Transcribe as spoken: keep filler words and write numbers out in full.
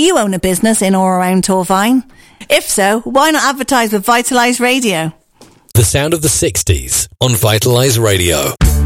you own a business in or around Torvine? If so, why not advertise with Vitalise Radio? The sound of the sixties on Vitalise Radio.